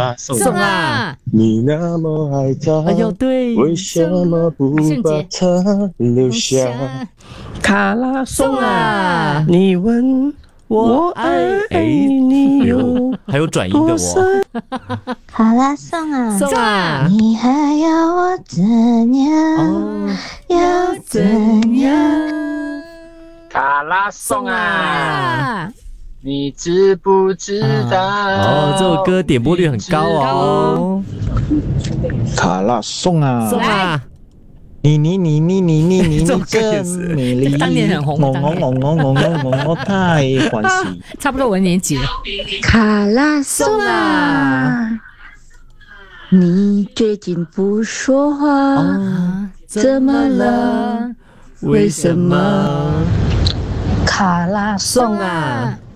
啦送送啊！ 你那么爱他， 哎呦，对， 为什么不把他留下？ 卡拉送啊！ 你问我爱你有还有转音的我。 卡拉送啊， 送啊！ 你还要我怎样？要怎样？ 卡拉送啊， 啊！ 你知不知道？ 哦，这首歌点播率很高哦。 卡拉送啊， 送啊！ 你这种歌也真是美丽， 当年很红我太欢喜。 差不多文年级了。 卡拉送啊，你最近不说话，怎么了？ 为什么？ 卡拉送送啊！